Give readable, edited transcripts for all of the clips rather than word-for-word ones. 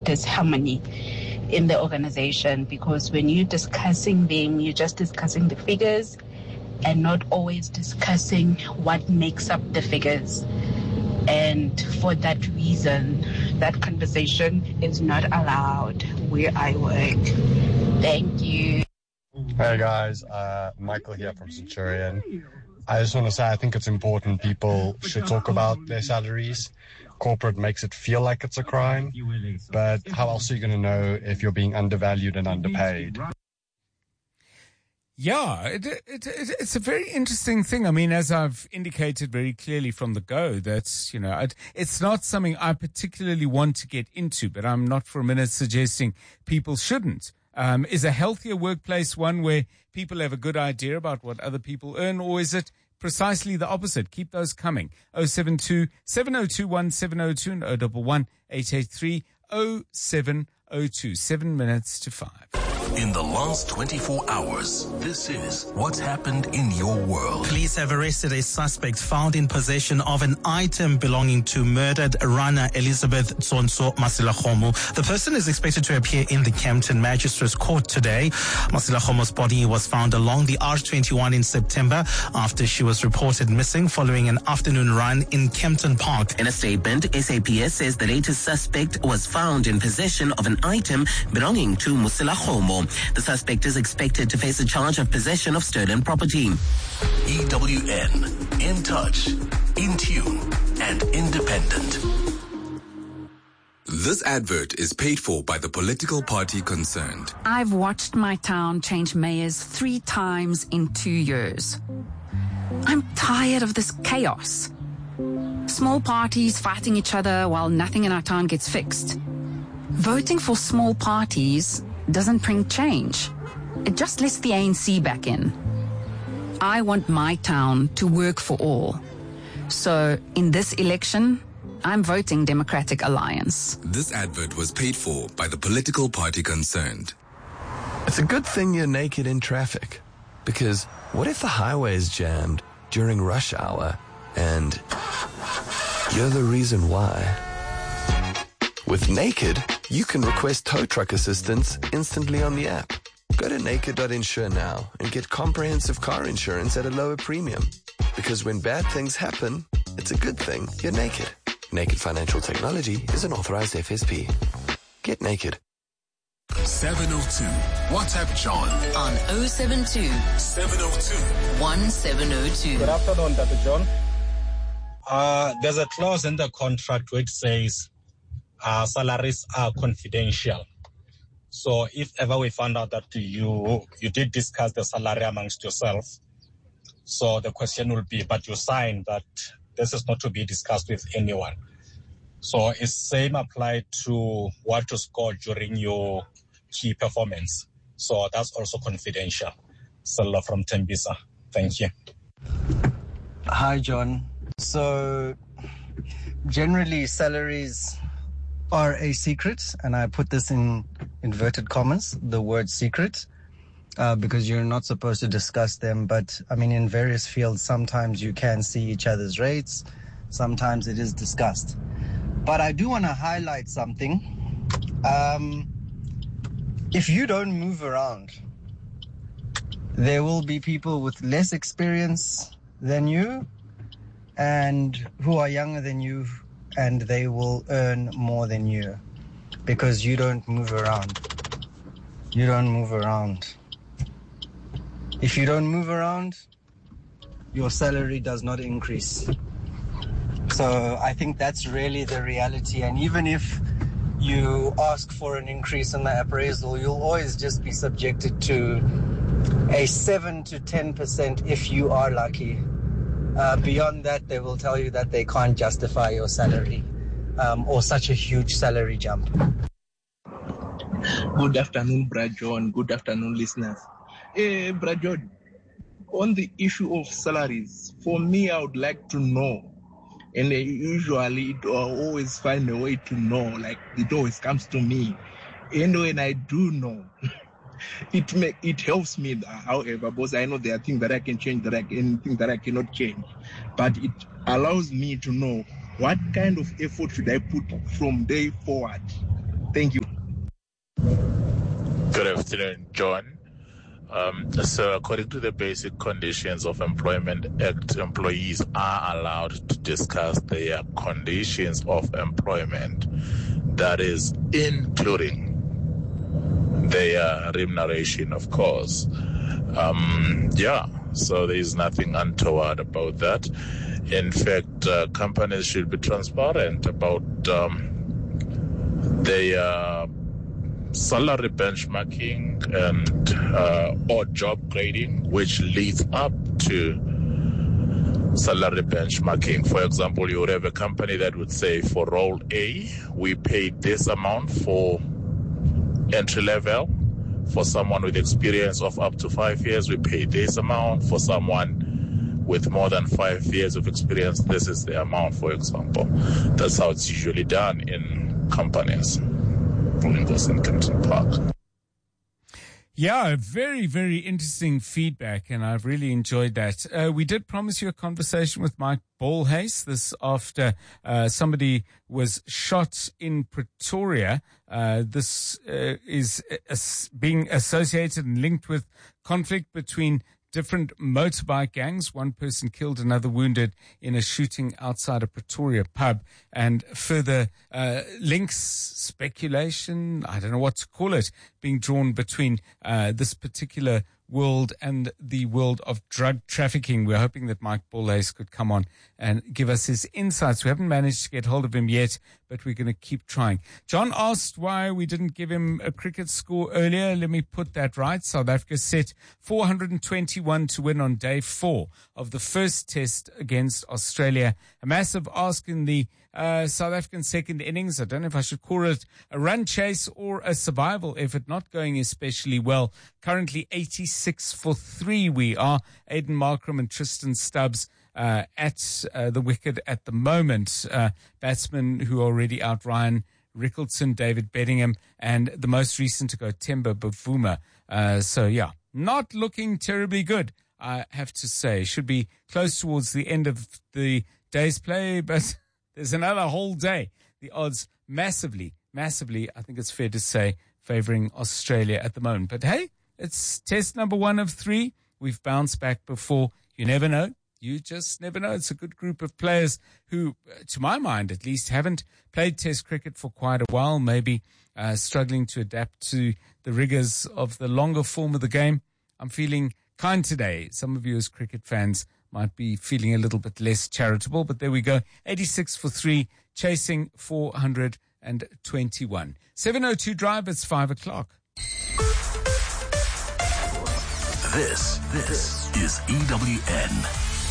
disharmony in the organization, because when you're discussing them, you're just discussing the figures and not always discussing what makes up the figures. And for that reason, that conversation is not allowed where I work. Thank you. Hey guys, Michael here from Centurion. I just want to say I think it's important people should talk about their salaries. Corporate makes it feel like it's a crime, but how else are you going to know if you're being undervalued and underpaid? Yeah, it's a very interesting thing. I mean, as I've indicated very clearly from the go, that's, it's not something I particularly want to get into, but I'm not for a minute suggesting people shouldn't. Is a healthier workplace one where people have a good idea about what other people earn, or is it precisely the opposite? Keep those coming. 072-7021-702 and 011-883-0702. 7 minutes to 5. In the last 24 hours, this is what's happened in your world. Police have arrested a suspect found in possession of an item belonging to murdered runner Elizabeth Tsonso Masilakhomo. The person is expected to appear in the Kempton Magistrates Court today. Masilakhomo's body was found along the R21 in September after she was reported missing following an afternoon run in Kempton Park. In a statement, SAPS says the latest suspect was found in possession of an item belonging to Masilakhomo. The suspect is expected to face a charge of possession of stolen property. EWN, in touch, in tune, and independent. This advert is paid for by the political party concerned. I've watched my town change mayors 3 times in 2 years. I'm tired of this chaos. Small parties fighting each other while nothing in our town gets fixed. Voting for small parties doesn't bring change. It just lets the ANC back in. I want my town to work for all. So in this election, I'm voting Democratic Alliance. This advert was paid for by the political party concerned. It's a good thing you're naked in traffic, because what if the highway is jammed during rush hour and you're the reason why? With Naked, you can request tow truck assistance instantly on the app. Go to naked.insure now and get comprehensive car insurance at a lower premium. Because when bad things happen, it's a good thing you're naked. Naked Financial Technology is an authorized FSP. Get naked. 702. WhatsApp John on 072 702 1702. Good afternoon, Dr. John. There's a clause in the contract which says salaries are confidential. So if ever we found out that you did discuss the salary amongst yourself, so the question will be, but you signed that this is not to be discussed with anyone. So is same applied to what to score during your key performance. So that's also confidential. Sella from Tembisa. Thank you. Hi, John. So generally salaries are a secret, and I put this in inverted commas, the word secret, because you're not supposed to discuss them. But I mean, in various fields, sometimes you can see each other's rates, sometimes it is discussed. But I do want to highlight something. If you don't move around, there will be people with less experience than you and who are younger than you, and they will earn more than you because you don't move around. You don't move around. If you don't move around, your salary does not increase. So I think that's really the reality. And even if you ask for an increase in the appraisal, you'll always just be subjected to a 7 to 10% if you are lucky. Beyond that, they will tell you that they can't justify your salary or such a huge salary jump. Good afternoon, Brad John. Good afternoon, listeners. Brad John, on the issue of salaries, for me, I would like to know, and usually I always find a way to know, like it always comes to me. And when I do know, it helps me, however, because I know there are things that I can change, things that I cannot change. But it allows me to know what kind of effort should I put from day forward Thank you. Good afternoon, John. So according to the Basic Conditions of Employment Act, employees are allowed to discuss their conditions of employment, that is, including their remuneration, of course. So there is nothing untoward about that. In fact, companies should be transparent about their salary benchmarking and or job grading, which leads up to salary benchmarking. For example, you would have a company that would say, for role A, we paid this amount for entry level. For someone with experience of up to 5 years, we pay this amount. For someone with more than 5 years of experience, this is the amount, for example. That's how it's usually done in companies. In Kempton Park. Yeah, very, very interesting feedback, and I've really enjoyed that. We did promise you a conversation with Mike Bolhuis this after somebody was shot in Pretoria. This is being associated and linked with conflict between different motorbike gangs. One person killed, another wounded in a shooting outside a Pretoria pub. And further links, speculation, I don't know what to call it, being drawn between this particular world and the world of drug trafficking. We're hoping that Mike Bolhuis could come on and give us his insights. We haven't managed to get hold of him yet, but we're going to keep trying. John asked why we didn't give him a cricket score earlier. Let me put that right. South Africa set 421 to win on day 4 of the first test against Australia. A massive ask in the South African second innings. I don't know if I should call it a run chase or a survival effort, not going especially well. Currently 86 for 3 we are. Aiden Markram and Tristan Stubbs at the wicket at the moment. Batsmen who are already out, Ryan Rickleton, David Bedingham, and the most recent to go, Temba Bavuma. Not looking terribly good, I have to say. Should be close towards the end of the day's play, but there's another whole day. The odds massively, I think it's fair to say, favouring Australia at the moment. But hey, it's test number 1 of 3. We've bounced back before. You never know. You just never know. It's a good group of players who, to my mind at least, haven't played test cricket for quite a while, maybe struggling to adapt to the rigours of the longer form of the game. I'm feeling kind today. Some of you as cricket fans might be feeling a little bit less charitable, but there we go. 86 for 3, chasing 421. 7:02 drive, it's 5 o'clock. This is EWN.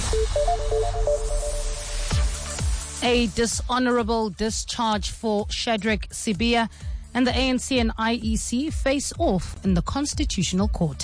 A dishonorable discharge for Shadrack Sibiya, and the ANC and IEC face off in the Constitutional Court.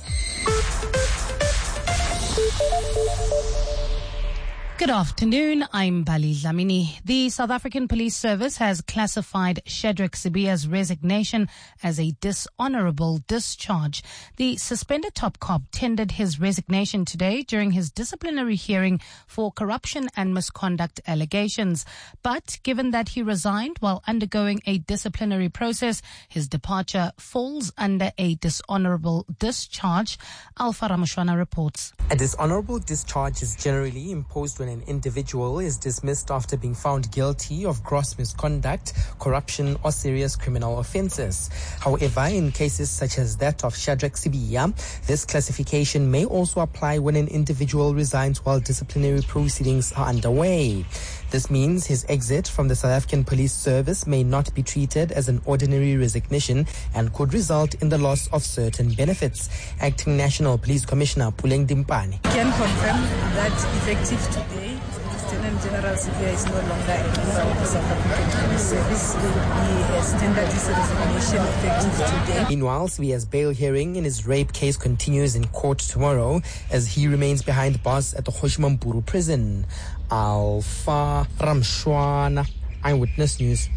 Good afternoon, I'm Bali Dlamini. The South African Police Service has classified Shadrack Sibiya's resignation as a dishonorable discharge. The suspended top cop tendered his resignation today during his disciplinary hearing for corruption and misconduct allegations. But given that he resigned while undergoing a disciplinary process, his departure falls under a dishonorable discharge. Alpha Ramushwana reports. A dishonorable discharge is generally imposed when an individual is dismissed after being found guilty of gross misconduct, corruption, or serious criminal offences. However, in cases such as that of Shadrack Sibiya, this classification may also apply when an individual resigns while disciplinary proceedings are underway. This means his exit from the South African Police Service may not be treated as an ordinary resignation and could result in the loss of certain benefits. Acting National Police Commissioner Puleng Dimpane can confirm that effective today, Lieutenant General Sibiya is no longer a member of the South African Police Service. He has tendered his resignation effective today. Meanwhile, Sibiya's bail hearing in his rape case continues in court tomorrow as he remains behind bars at the Kgoshimammburu prison. Alpha Ramshwana, Eyewitness News.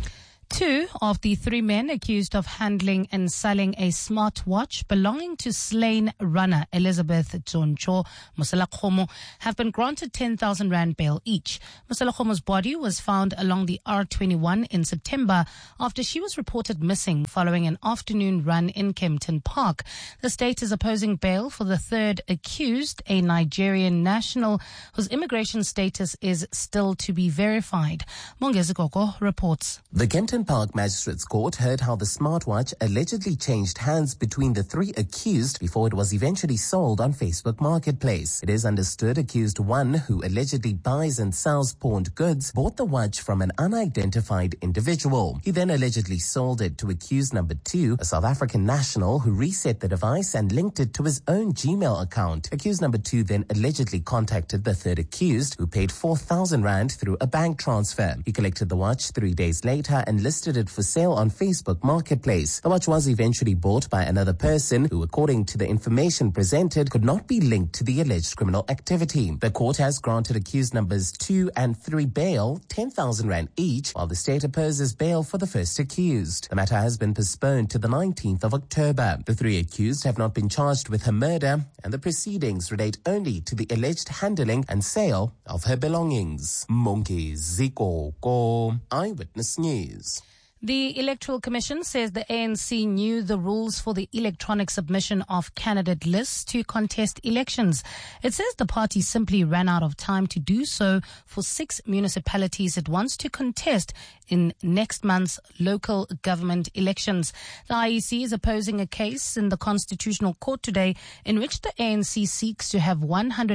Two of the three men accused of handling and selling a smartwatch belonging to slain runner Elizabeth Tsontsho Moselakgomo have been granted 10,000 rand bail each. Moselakgomo's body was found along the R21 in September after she was reported missing following an afternoon run in Kempton Park. The state is opposing bail for the third accused, a Nigerian national whose immigration status is still to be verified. Mongezi Gogo reports. The Kempton Park Magistrates Court heard how the smartwatch allegedly changed hands between the three accused before it was eventually sold on Facebook Marketplace. It is understood accused one, who allegedly buys and sells pawned goods, bought the watch from an unidentified individual. He then allegedly sold it to accused number two, a South African national who reset the device and linked it to his own Gmail account. Accused number two then allegedly contacted the third accused, who paid 4,000 rand through a bank transfer. He collected the watch 3 days later and listed it for sale on Facebook Marketplace. The watch was eventually bought by another person who, according to the information presented, could not be linked to the alleged criminal activity. The court has granted accused numbers 2 and 3 bail, 10,000 rand each, while the state opposes bail for the first accused. The matter has been postponed to the 19th of October. The three accused have not been charged with her murder, and the proceedings relate only to the alleged handling and sale of her belongings. Mongezi Gogo, Eyewitness News. The Electoral Commission says the ANC knew the rules for the electronic submission of candidate lists to contest elections. It says the party simply ran out of time to do so for 6 municipalities it wants to contest in next month's local government elections. The IEC is opposing a case in the Constitutional Court today in which the ANC seeks to have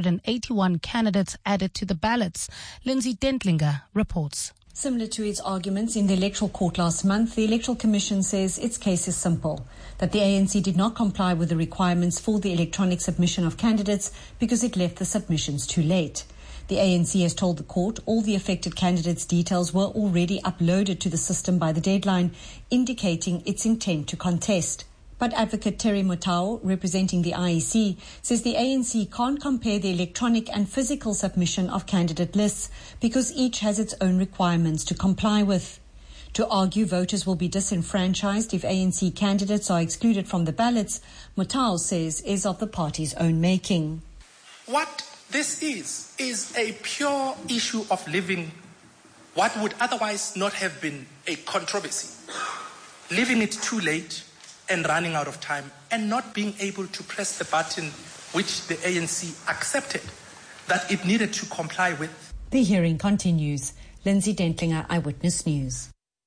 181 candidates added to the ballots. Lindsay Dentlinger reports. Similar to its arguments in the Electoral Court last month, the Electoral Commission says its case is simple, that the ANC did not comply with the requirements for the electronic submission of candidates because it left the submissions too late. The ANC has told the court all the affected candidates' details were already uploaded to the system by the deadline, indicating its intent to contest. But Advocate Terry Motau, representing the IEC, says the ANC can't compare the electronic and physical submission of candidate lists because each has its own requirements to comply with. To argue voters will be disenfranchised if ANC candidates are excluded from the ballots, Motau says is of the party's own making. What this is a pure issue of leaving what would otherwise not have been a controversy, leaving it too late and running out of time and not being able to press the button which the ANC accepted that it needed to comply with. The hearing continues. Lindsay Dentlinger, Eyewitness News.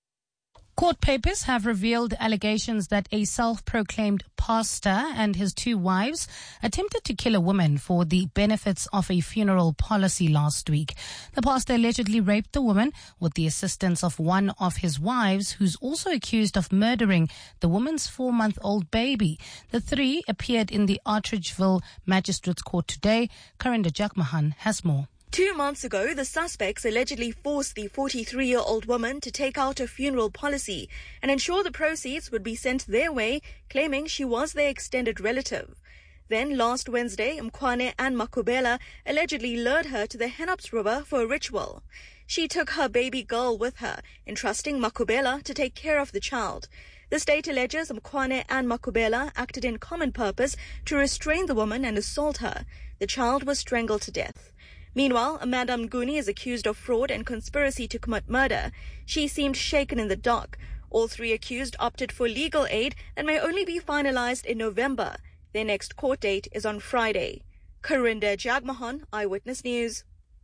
Court papers have revealed allegations that a self-proclaimed pastor and his 2 wives attempted to kill a woman for the benefits of a funeral policy last week. The pastor allegedly raped the woman with the assistance of one of his wives, who's also accused of murdering the woman's 4-month-old baby. The 3 appeared in the Artridgeville Magistrates Court today. Karinda Jakmahan has more. 2 months ago, the suspects allegedly forced the 43-year-old woman to take out a funeral policy and ensure the proceeds would be sent their way, claiming she was their extended relative. Then last Wednesday, Mkhwane and Makubela allegedly lured her to the Hennep's River for a ritual. She took her baby girl with her, entrusting Makubela to take care of the child. The state alleges Mkhwane and Makubela acted in common purpose to restrain the woman and assault her. The child was strangled to death. Meanwhile, Amanda Mnguni is accused of fraud and conspiracy to commit murder. She seemed shaken in the dark. All 3 accused opted for legal aid and may only be finalized in November. Their next court date is on Friday. Karinda Jagmohan, Eyewitness News.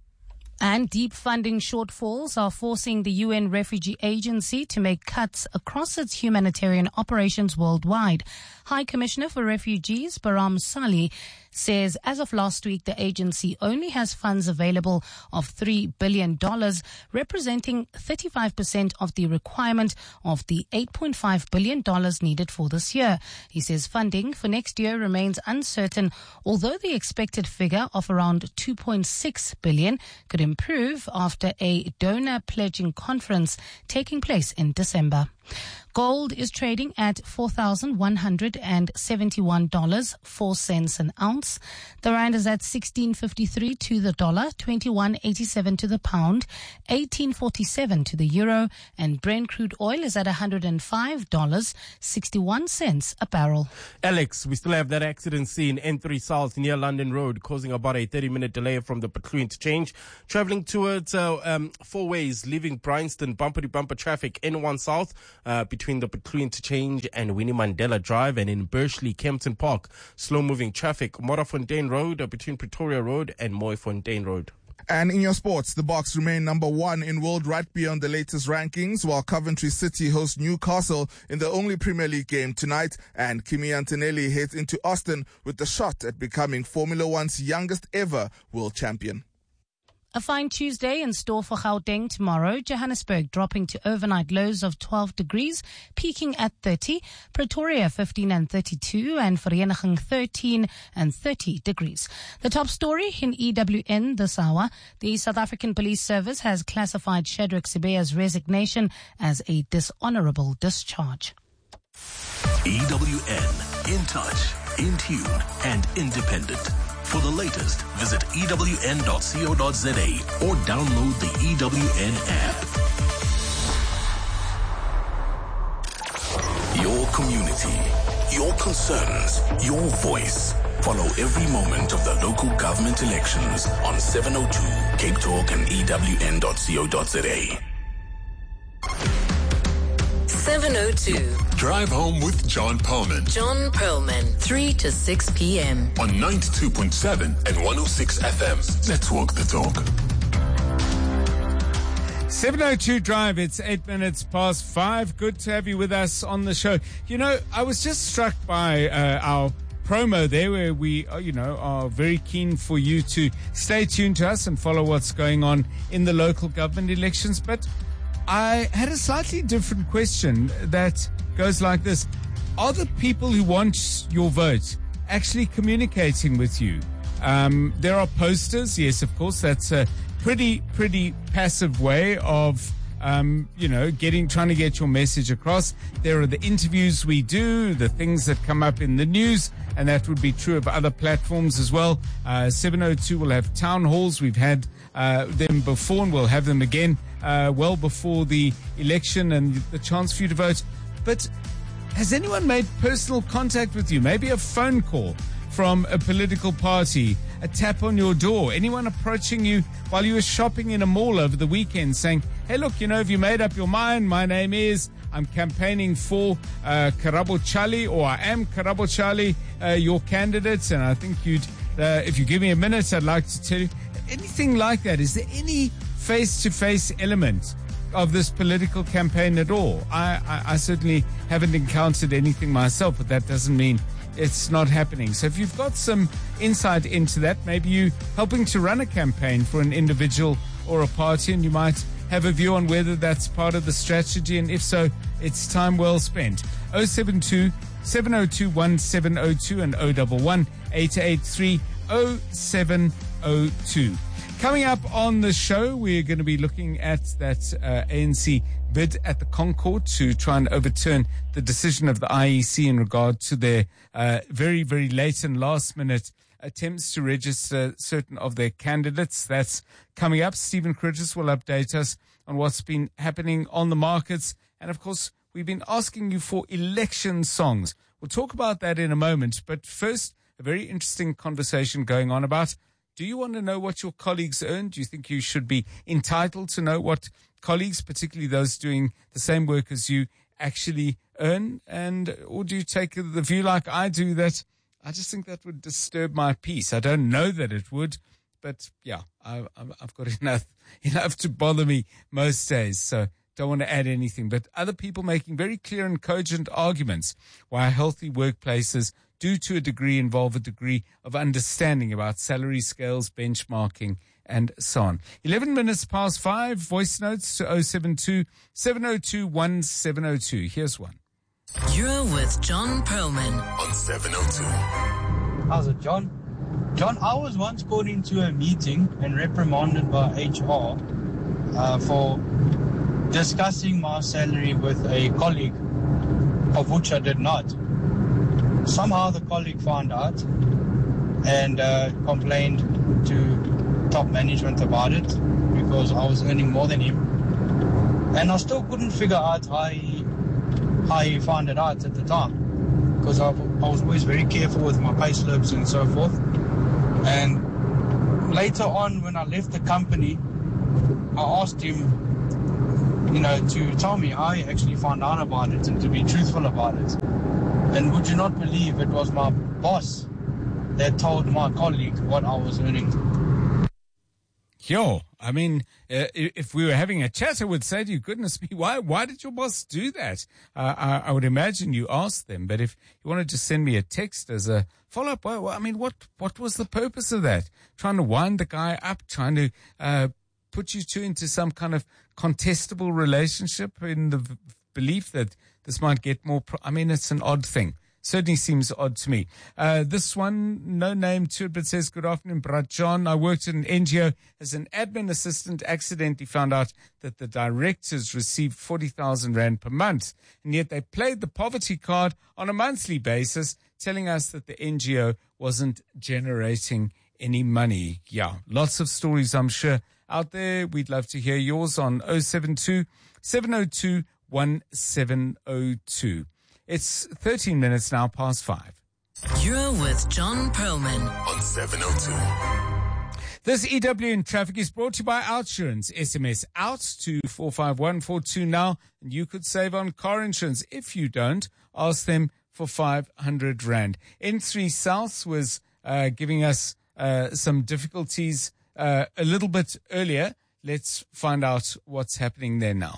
And deep funding shortfalls are forcing the UN Refugee Agency to make cuts across its humanitarian operations worldwide. High Commissioner for Refugees, Baram Sali, says as of last week, the agency only has funds available of $3 billion, representing 35% of the requirement of the $8.5 billion needed for this year. He says funding for next year remains uncertain, although the expected figure of around $2.6 billion could improve after a donor pledging conference taking place in December. Gold is trading at $4,171.04 an ounce. The rand is at 16.53 to the dollar, 21.87 to the pound, 18.47 to the euro, and Brent crude oil is at $105.61 a barrel. Alex, we still have that accident scene, N3 South near London Road, causing about a 30-minute delay from the Petlu interchange. Traveling towards four ways, leaving Bryanston, bumper-to-bumper traffic, N1 South, between the Petlu interchange and Winnie Mandela Drive, and in Bursley, Kempton Park, slow-moving traffic, Modderfontein Road, between Pretoria Road and Mooifontein Road. And in your sports, the Boks remain number 1 in world rugby on the latest rankings, while Coventry City hosts Newcastle in the only Premier League game tonight, and Kimi Antonelli heads into Austin with the shot at becoming Formula One's youngest ever world champion. A fine Tuesday in store for Gauteng tomorrow. Johannesburg dropping to overnight lows of 12 degrees, peaking at 30. Pretoria 15 and 32, and Vereeniging 13 and 30 degrees. The top story in EWN this hour. The South African Police Service has classified Shadrack Sibiya's resignation as a dishonorable discharge. EWN, in touch, in tune, and independent. For the latest, visit ewn.co.za or download the EWN app. Your community, your concerns, your voice. Follow every moment of the local government elections on 702 Cape Talk and ewn.co.za. 702. Drive home with John Perlman. John Perlman, 3 to 6 p.m. On 92.7 and 106 FM. Let's walk the talk. 702 Drive, it's 8 minutes past 5. Good to have you with us on the show. You know, I was just struck by our promo there where we, are very keen for you to stay tuned to us and follow what's going on in the local government elections. But I had a slightly different question that goes like this. Are the people who want your vote actually communicating with you? There are posters. Yes, of course. That's a pretty passive way of, trying to get your message across. There are the interviews we do, the things that come up in the news, and that would be true of other platforms as well. 702 will have town halls. We've had them before, and we'll have them again well before the election and the chance for you to vote. But has anyone made personal contact with you? Maybe a phone call from a political party, a tap on your door, anyone approaching you while you were shopping in a mall over the weekend saying, hey, look, have you made up your mind? My name is, I'm campaigning for Karabo Chali, or I am Karabo Chali, your candidate, and I think if you give me a minute, I'd like to tell you. Anything like that? Is there any face-to-face element of this political campaign at all? I certainly haven't encountered anything myself, but that doesn't mean it's not happening. So if you've got some insight into that, maybe you helping to run a campaign for an individual or a party, and you might have a view on whether that's part of the strategy, and if so, it's time well spent. 072 702 1702 and 011 883 0702. Coming up on the show, we're going to be looking at that ANC bid at the Concord to try and overturn the decision of the IEC in regard to their very, very late and last-minute attempts to register certain of their candidates. That's coming up. Stephen Curtis will update us on what's been happening on the markets. And, of course, we've been asking you for election songs. We'll talk about that in a moment. But first, a very interesting conversation going on about, do you want to know what your colleagues earn? Do you think you should be entitled to know what colleagues, particularly those doing the same work as you, actually earn? Or do you take the view like I do that I just think that would disturb my peace? I don't know that it would, but yeah, I've got enough to bother me most days, so don't want to add anything. But other people making very clear and cogent arguments why healthy workplaces do to a degree involve a degree of understanding about salary scales, benchmarking, and so on. 11 minutes past 5, voice notes to 072 702 1702. Here's one. You're with John Perlman on 702. How's it, John? John, I was once called into a meeting and reprimanded by HR for discussing my salary with a colleague, of which I did not. Somehow the colleague found out and complained to top management about it because I was earning more than him. And I still couldn't figure out how he found it out at the time, because I was always very careful with my pay slips and so forth. And later on, when I left the company, I asked him, to tell me how he actually found out about it and to be truthful about it. And would you not believe it was my boss that told my colleague what I was earning. Yo, I mean, if we were having a chat, I would say to you, goodness me, why did your boss do that? I would imagine you asked them, but if you want to just send me a text as a follow-up, what was the purpose of that? Trying to wind the guy up, trying to put you two into some kind of contestable relationship in the belief that this might get more, it's an odd thing. Certainly seems odd to me. This one, no name to it, but says, good afternoon, Brad John. I worked at an NGO as an admin assistant, accidentally found out that the directors received 40,000 Rand per month. And yet they played the poverty card on a monthly basis, telling us that the NGO wasn't generating any money. Yeah, lots of stories, I'm sure, out there. We'd love to hear yours on 072 702 1702. It's 13 minutes now past 5. You're with John Perlman on 702. This EWN traffic is brought to you by Outsurance. SMS out to 45142 now, and you could save on car insurance. If you don't, ask them for 500 Rand. N3 South was giving us some difficulties a little bit earlier. Let's find out what's happening there now.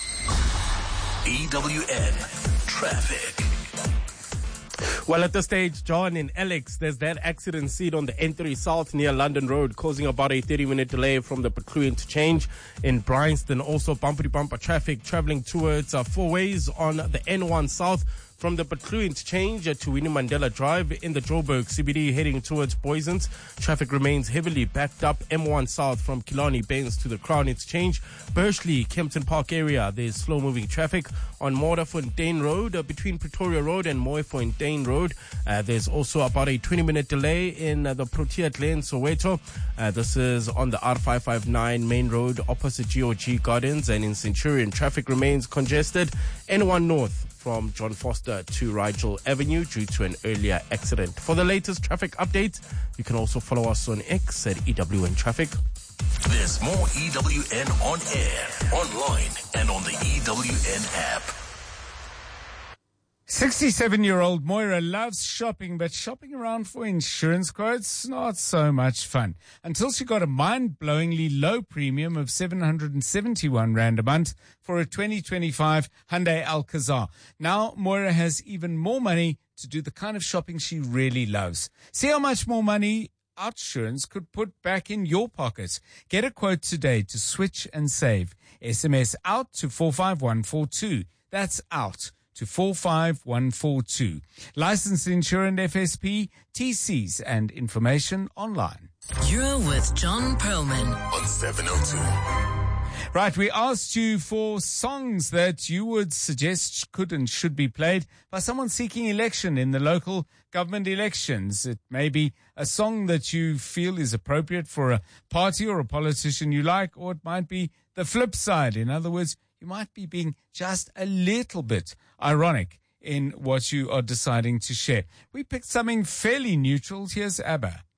EWN Traffic. Well, at this stage, John, in Alex, there's that accident scene on the N3 South near London Road, causing about a 30-minute delay from the Pretoria interchange. In Bryanston, also bumper-to-bumper traffic traveling towards four ways on the N1 South from the Pretoria interchange to Winnie Mandela Drive in the Joburg CBD heading towards Boysons. Traffic remains heavily backed up M1 South from Killarney Bains to the Crown interchange. Bursley, Kempton Park area, there's slow-moving traffic on Fontaine Road between Pretoria Road and Fontaine Road. There's also about a 20-minute delay in the Protea Glen, Soweto. This is on the R559 main road opposite GOG Gardens, and in Centurion, traffic remains congested. N1 North from John Foster to Rigel Avenue due to an earlier accident. For the latest traffic updates, you can also follow us on X at EWN Traffic. There's more EWN on air, online, and on the EWN app. 67-year-old Moira loves shopping, but shopping around for insurance quotes, not so much fun. Until she got a mind-blowingly low premium of 771 Rand a month for a 2025 Hyundai Alcazar. Now Moira has even more money to do the kind of shopping she really loves. See how much more money Outsurance could put back in your pocket. Get a quote today to switch and save. SMS out to 45142. That's out to 45142. Licensed insurer FSP, TCs and information online. You're with John Perlman on 702. Right, we asked you for songs that you would suggest could and should be played by someone seeking election in the local government elections. It may be a song that you feel is appropriate for a party or a politician you like, or it might be the flip side. In other words, you might be being just a little bit ironic in what you are deciding to share. We picked something fairly neutral. Here's ABBA.